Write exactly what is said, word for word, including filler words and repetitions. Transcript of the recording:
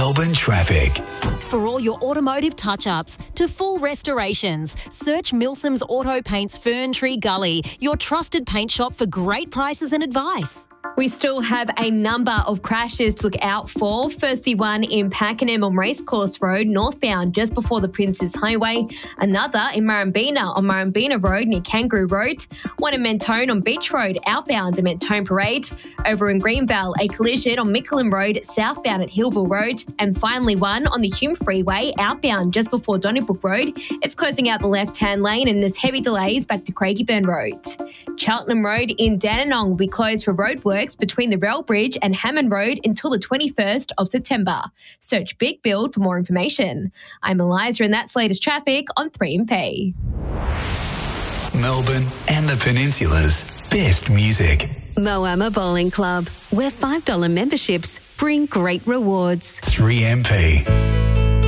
Melbourne traffic. For all your automotive touch-ups to full restorations, search Milsom's Auto Paints Fern Tree Gully, your trusted paint shop for great prices and advice. We still have a number of crashes to look out for. Firstly, one in Pakenham on Racecourse Road, northbound just before the Princes Highway. Another in Murrumbina on Murrumbina Road near Kangaroo Road. One in Mentone on Beach Road, outbound at Mentone Parade. Over in Greenvale, a collision on Mickleham Road, southbound at Hillville Road. And finally, one on the Hume Freeway, outbound just before Donnybrook Road. It's closing out the left-hand lane and there's heavy delays back to Craigieburn Road. Cheltenham Road in Dandenong will be closed for roadworks between the Rail Bridge and Hammond Road until the twenty-first of September. Search Big Build for more information. I'm Eliza and that's latest traffic on three M P. Melbourne and the Peninsula's best music. Moama Bowling Club, where five dollars memberships bring great rewards. three M P.